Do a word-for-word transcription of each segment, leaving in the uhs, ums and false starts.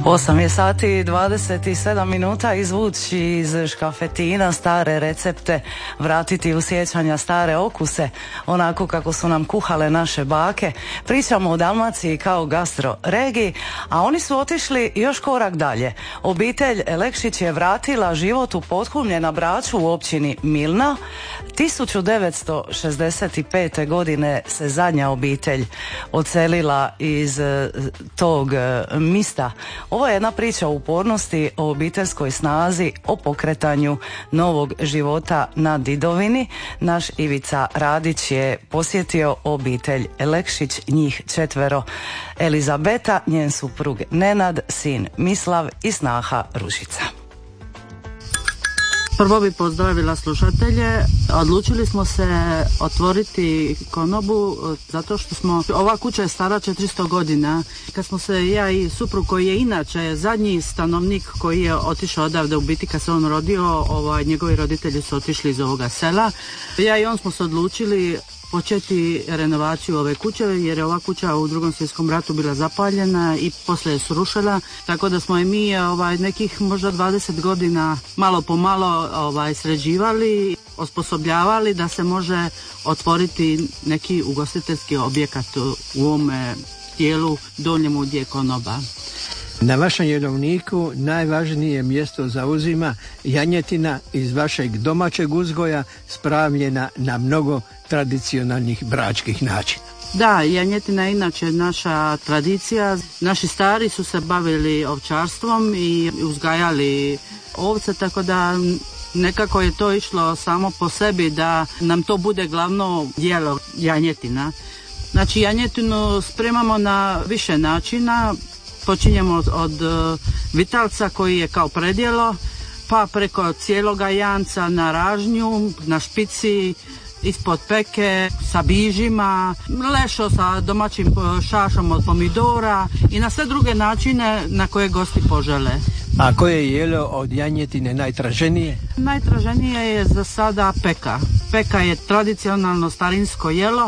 osam je sati i dvadeset sedam minuta. Izvući iz škafetina stare recepte, vratiti u sjećanja stare okuse, onako kako su nam kuhale naše bake. Pričamo o Dalmaciji kao gastro regiji, a oni su otišli još korak dalje. Obitelj Elekšić je vratila život u Potkulje na Braču u općini Milna. tisuću devetsto šezdeset pete. godine se zadnja obitelj odselila iz tog mista. Ovo je jedna priča o upornosti, o obiteljskoj snazi, o pokretanju novog života na Didovini. Naš Ivica Radić je posjetio obitelj Elekšić, njih četvero: Elizabeta, njen suprug Nenad, sin Mislav i snaha Ružica. Prvo bi pozdravila slušatelje. Odlučili smo se otvoriti konobu zato što smo, ova kuća je stara četiristo godina. Kad smo se ja i suprug, koji je inače zadnji stanovnik koji je otišao odavde, u biti kad se on rodio, ovaj, njegovi roditelji su otišli iz ovoga sela. Ja i on smo se odlučili početi renovaciju ove kuće, jer je ova kuća u Drugom svjetskom ratu bila zapaljena i poslije je srušila, tako da smo i mi ovaj, nekih možda dvadeset godina malo po malo ovaj, sređivali, osposobljavali da se može otvoriti neki ugostiteljski objekat u ovome dijelu donjemu gdje je konoba. Na vašem jelovniku najvažnije mjesto zauzima janjetina iz vašeg domaćeg uzgoja, spravljena na mnogo tradicionalnih bračkih načina. Da, janjetina je inače naša tradicija. Naši stari su se bavili ovčarstvom i uzgajali ovce, tako da nekako je to išlo samo po sebi da nam to bude glavno jelo, janjetina. Znači, janjetinu spremamo na više načina. Počinjemo od, od vitalca koji je kao predjelo, pa preko cijeloga janca na ražnju, na špici, ispod peke, sa bižima, lešo sa domaćim šašom od pomidora i na sve druge načine na koje gosti požele. A koje je jelo od janjetine najtraženije? Najtraženije je za sada peka. Peka je tradicionalno starinsko jelo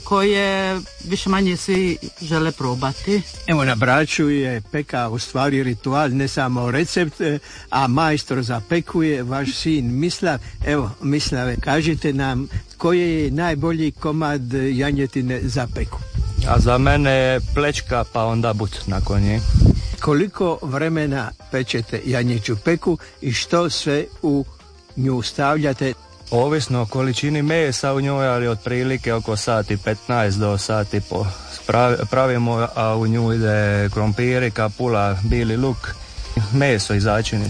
koje više manje svi žele probati. Evo, na Braču je peka u stvari ritual, ne samo recept, a majstor za peku je vaš sin Mislav. Evo, Mislave, kažite nam koji je najbolji komad janjetine za peku? A za mene je plečka, pa onda but nakon nje. Koliko vremena pečete janjeću peku i što sve u nju stavljate? Ovisno o količini mesa u njoj, ali otprilike oko sati petnaest do sati po pravimo, a u nju ide krompiri, kapula, bili luk, meso i začini.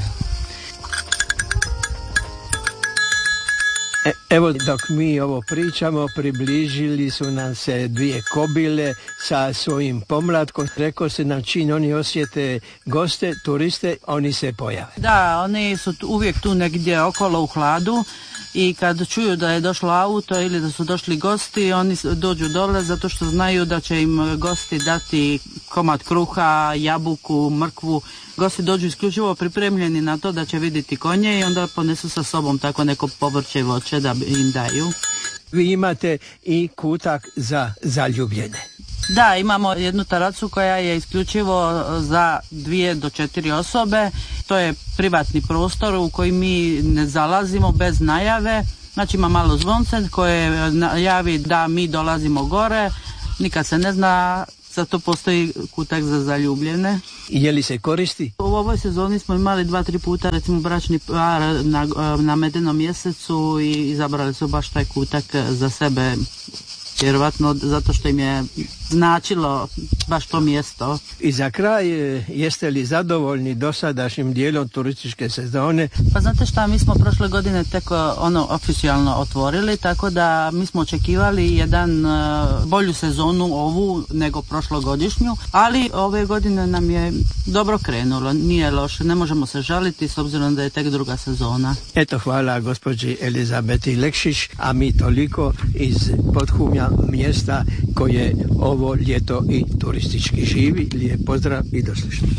E, evo, dok mi ovo pričamo, približili su nam se dvije kobile sa svojim pomlatkom. Rekao se nam, čim oni osjete goste, turiste, oni se pojave. Da, oni su uvijek tu negdje okolo u hladu. I kad čuju da je došlo auto ili da su došli gosti, oni dođu dole zato što znaju da će im gosti dati komad kruha, jabuku, mrkvu. Gosti dođu isključivo pripremljeni na to da će vidjeti konje i onda ponesu sa sobom tako neko povrće i voće da im daju. Vi imate i kutak za zaljubljene. Da, imamo jednu terasu koja je isključivo za dvije do četiri osobe. To je privatni prostor u koji mi ne zalazimo bez najave. Znači, ima malo zvonce koje najavi da mi dolazimo gore. Nikad se ne zna, zato postoji kutak za zaljubljene. Je li se koristi? U ovoj sezoni smo imali dva, tri puta recimo bračni par na, na medenom mjesecu i izabrali su baš taj kutak za sebe. Vjerovatno zato što im je značilo baš to mjesto. I za kraj, jeste li zadovoljni dosadašnjim dijelom turističke sezone? Pa znate šta, mi smo prošle godine tek ono oficijalno otvorili, tako da mi smo očekivali jedan uh, bolju sezonu ovu nego prošlogodišnju, ali ove godine nam je dobro krenulo, nije loše, ne možemo se žaliti s obzirom da je tek druga sezona. Eto, hvala gospođi Elizabeti Lekšić, a mi toliko iz Potkulja, mjesta koje ovo ljeto i turistički živi. Lijep pozdrav i do slušanja.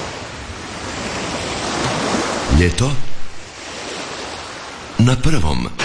Ljeto na prvom.